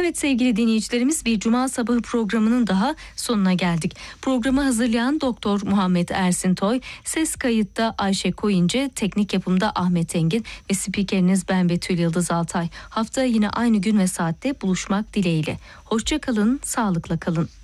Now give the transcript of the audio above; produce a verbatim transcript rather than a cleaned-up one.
Evet sevgili dinleyicilerimiz, bir Cuma sabahı programının daha sonuna geldik. Programı hazırlayan Doktor Muhammed Ersin Toy, ses kayıtta Ayşe Koyuncu, teknik yapımda Ahmet Engin ve spikeriniz ben Betül Yıldız Altay. Haftaya yine aynı gün ve saatte buluşmak dileğiyle. Hoşça kalın, sağlıkla kalın.